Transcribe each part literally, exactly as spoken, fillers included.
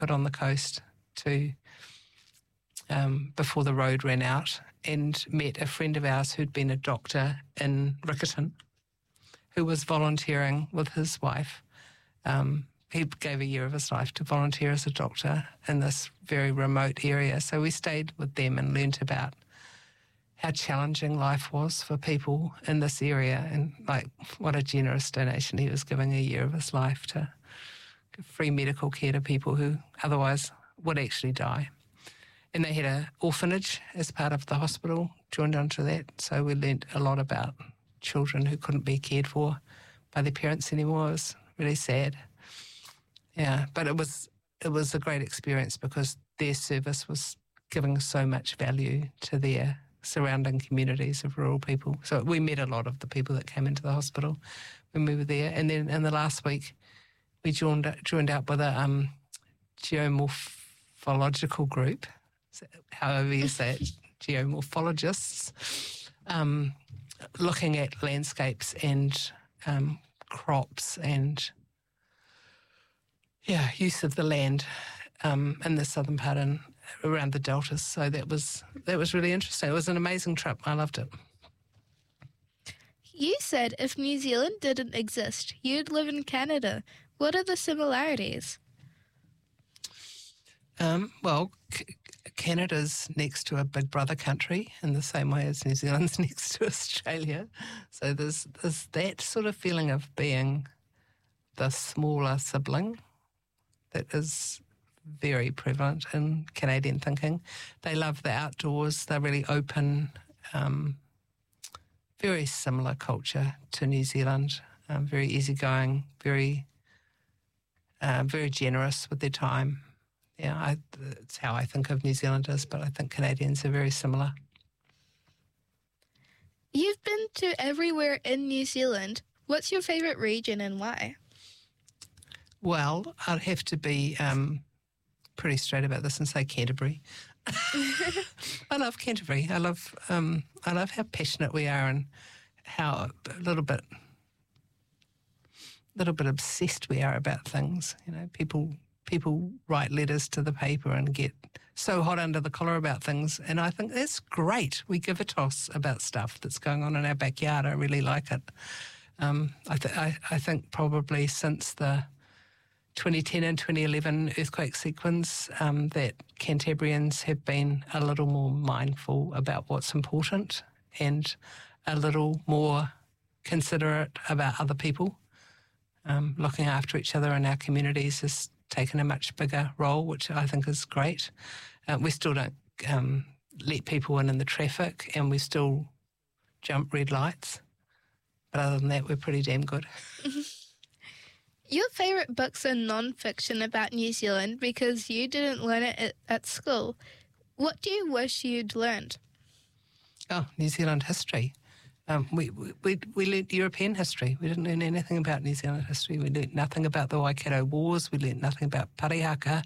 out on the coast to um, before the road ran out, and met a friend of ours who'd been a doctor in Riccarton, who was volunteering with his wife. Um, he gave a year of his life to volunteer as a doctor in this very remote area. So we stayed with them and learnt about how challenging life was for people in this area, and like what a generous donation. He was giving a year of his life to give free medical care to people who otherwise would actually die. And they had an orphanage as part of the hospital, joined onto that. So we learnt a lot about children who couldn't be cared for by their parents anymore. It was really sad. Yeah, but it was it was a great experience because their service was giving so much value to their surrounding communities of rural people. So we met a lot of the people that came into the hospital when we were there. And then in the last week, we joined, joined up with a um, geomorphological group, however you say it, geomorphologists, um, looking at landscapes and um, crops and, yeah, use of the land um, in the southern part and around the deltas. So that was that was really interesting. It was an amazing trip. I loved it. You said if New Zealand didn't exist, you'd live in Canada. What are the similarities? Um, well, C- Canada's next to a big brother country in the same way as New Zealand's next to Australia. So there's, there's that sort of feeling of being the smaller sibling that is very prevalent in Canadian thinking. They love the outdoors. They're really open, um, very similar culture to New Zealand, um, very easygoing, very, uh, very generous with their time. Yeah, I, it's how I think of New Zealanders, but I think Canadians are very similar. You've been to everywhere in New Zealand. What's your favourite region and why? Well, I'd have to be um, pretty straight about this and say Canterbury. I love Canterbury. I love um, I love how passionate we are and how a little bit, little bit obsessed we are about things. You know, people people write letters to the paper and get so hot under the collar about things, and I think that's great. We give a toss about stuff that's going on in our backyard. I really like it. Um, I, th- I, I think probably since the twenty ten and twenty eleven earthquake sequence um, that Cantabrians have been a little more mindful about what's important and a little more considerate about other people. Um, looking after each other in our communities has taken a much bigger role, which I think is great. Uh, we still don't um, let people in in the traffic, and we still jump red lights. But other than that, we're pretty damn good. Your favourite books are non-fiction about New Zealand because you didn't learn it at, at school. What do you wish you'd learned? Oh, New Zealand history. Um, we, we we learnt European history. We didn't learn anything about New Zealand history. We learnt nothing about the Waikato Wars. We learnt nothing about Parihaka.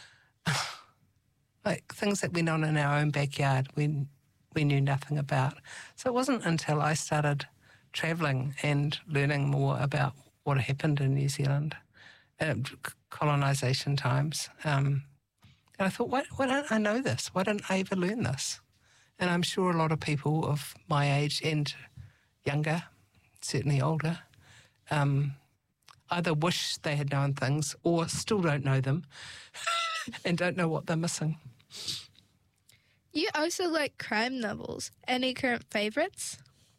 Like things that went on in our own backyard, we we knew nothing about. So it wasn't until I started travelling and learning more about what happened in New Zealand, uh, colonisation times. Um, and I thought, why, why don't I know this? Why don't I ever learn this? And I'm sure a lot of people of my age and younger, certainly older, um, either wish they had known things or still don't know them and don't know what they're missing. You also like crime novels. Any current favourites?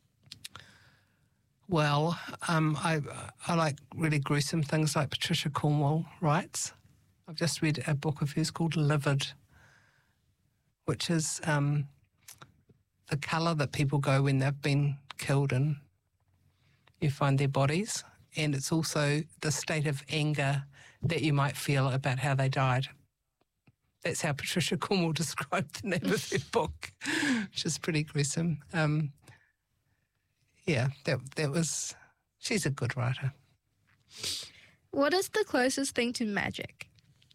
Well, um, I I like really gruesome things like Patricia Cornwell writes. I've just read a book of hers called Livid, which is um, the colour that people go when they've been killed and you find their bodies. And it's also the state of anger that you might feel about how they died. That's how Patricia Cornwell described the name of her book, which is pretty gruesome. Um, yeah, that that was... She's a good writer. What is the closest thing to magic?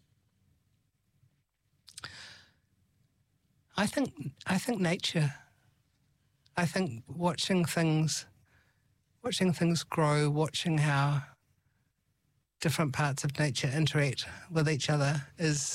I think I think nature. I think watching things, watching things grow, watching how different parts of nature interact with each other is